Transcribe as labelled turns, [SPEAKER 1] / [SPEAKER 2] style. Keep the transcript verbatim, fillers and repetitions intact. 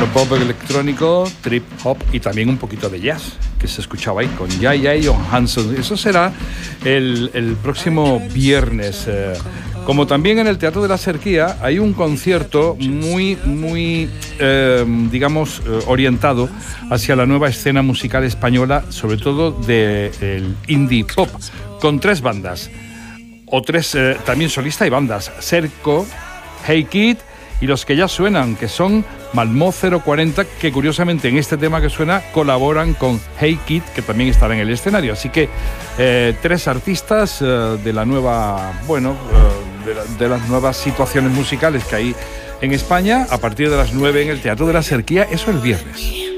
[SPEAKER 1] Bueno, pop electrónico, trip hop y también un poquito de jazz que se escuchaba ahí con Jay Jay Johansson. Eso será el, el próximo viernes. Eh, como también en el Teatro de la Serquía hay un concierto muy, muy, eh, digamos, eh, orientado hacia la nueva escena musical española, sobre todo del indie pop, con tres bandas, o tres eh, también solistas y bandas: Serco, Hey Kid y los que ya suenan, que son Malmö cero cuarenta, que curiosamente en este tema que suena colaboran con Hey Kid, que también estará en el escenario. Así que eh, tres artistas eh, de la nueva, bueno, eh, de, la, de las nuevas situaciones musicales que hay en España, a partir de las nueve en el Teatro de la Serquía, eso el viernes.